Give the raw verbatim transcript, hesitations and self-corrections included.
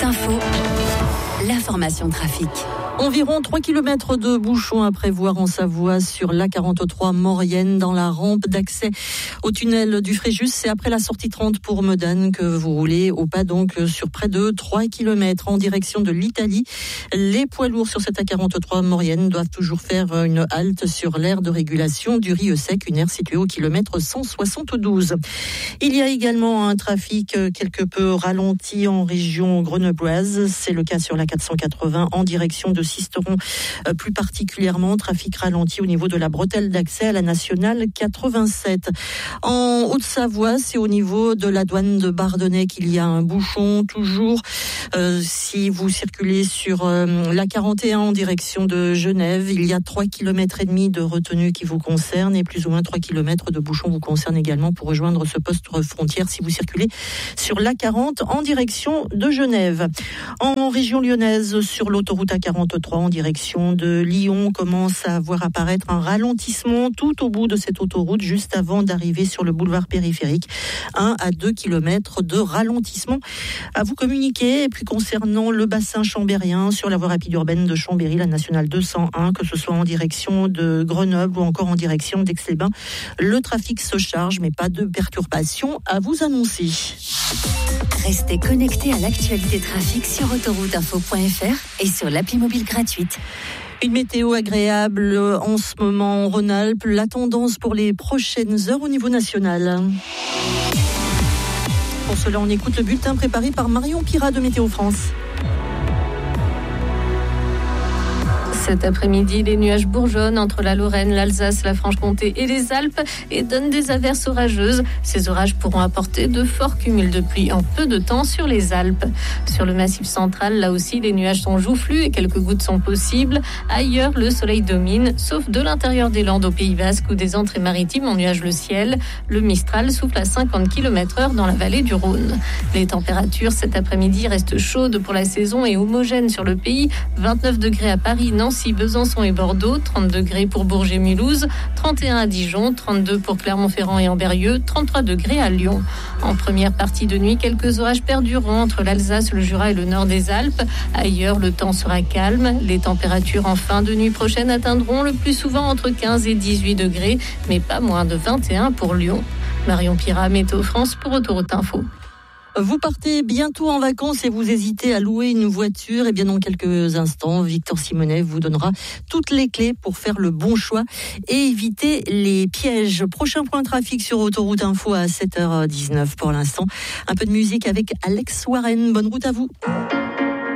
Info, l'information trafic. Environ trois kilomètres de bouchons à prévoir en Savoie sur l'A quarante-trois Maurienne dans la rampe d'accès au tunnel du Fréjus. C'est après la sortie trente pour Modane que vous roulez au pas donc sur près de trois kilomètres en direction de l'Italie. Les poids lourds sur cette A quarante-trois Maurienne doivent toujours faire une halte sur l'aire de régulation du Rieux-Sec, une aire située au kilomètre cent soixante-douze. Il y a également un trafic quelque peu ralenti en région grenobloise. C'est le cas sur l'A quatre cent quatre-vingts en direction de Sisteron, euh, plus particulièrement trafic ralenti au niveau de la bretelle d'accès à la nationale quatre-vingt-sept. En Haute-Savoie, c'est au niveau de la douane de Bardonnay qu'il y a un bouchon toujours. Euh, si vous circulez sur euh, la quarante et un en direction de Genève, il y a trois kilomètres et demi de retenue qui vous concerne et plus ou moins trois kilomètres de bouchon vous concerne également pour rejoindre ce poste frontière si vous circulez sur l'A quarante en direction de Genève. En région lyonnaise, sur l'autoroute A quarante-trois en direction de Lyon, on commence à voir apparaître un ralentissement tout au bout de cette autoroute juste avant d'arriver sur le boulevard périphérique. un à deux kilomètres de ralentissement à vous communiquer. Et puis concernant le bassin chambérien, sur la voie rapide urbaine de Chambéry, la nationale deux cent un, que ce soit en direction de Grenoble ou encore en direction d'Aix-les-Bains, le trafic se charge, mais pas de perturbations à vous annoncer. Restez connectés à l'actualité trafic sur autoroute info point f r et sur l'appli mobile gratuite. Une météo agréable en ce moment en Rhône-Alpes. La tendance pour les prochaines heures au niveau national. Pour cela, on écoute le bulletin préparé par Marion Pirat de Météo France. Cet après-midi, les nuages bourgeonnent entre la Lorraine, l'Alsace, la Franche-Comté et les Alpes et donnent des averses orageuses. Ces orages pourront apporter de forts cumuls de pluie en peu de temps sur les Alpes. Sur le massif central, là aussi, les nuages sont joufflus et quelques gouttes sont possibles. Ailleurs, le soleil domine, sauf de l'intérieur des Landes au Pays Basque où des entrées maritimes ennuagent le ciel. Le Mistral souffle à cinquante kilomètres heure dans la vallée du Rhône. Les températures cet après-midi restent chaudes pour la saison et homogènes sur le pays. vingt-neuf degrés à Paris, Nancy, Besançon et Bordeaux, trente degrés pour Bourges et Mulhouse, trente et un à Dijon, trente-deux pour Clermont-Ferrand et Ambérieu, trente-trois degrés à Lyon. En première partie de nuit, quelques orages perdureront entre l'Alsace, le Jura et le nord des Alpes. Ailleurs, le temps sera calme. Les températures en fin de nuit prochaine atteindront le plus souvent entre quinze et dix-huit degrés, mais pas moins de vingt et un pour Lyon. Marion Pirat, Météo France pour Autoroute Info. Vous partez bientôt en vacances et vous hésitez à louer une voiture. Et bien dans quelques instants, Victor Simonet vous donnera toutes les clés pour faire le bon choix et éviter les pièges. Prochain point trafic sur Autoroute Info à sept heures dix-neuf pour l'instant. Un peu de musique avec Alex Warren. Bonne route à vous.